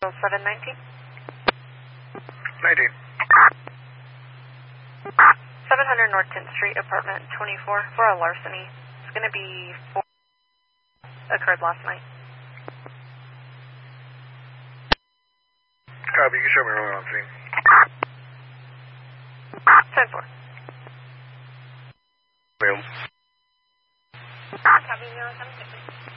719? 19. 700 North 10th Street, apartment 24, for a larceny. It's going to be 4 occurred last night. Copy, you can show me rolling on scene. 10-4. Bill. Copy 076.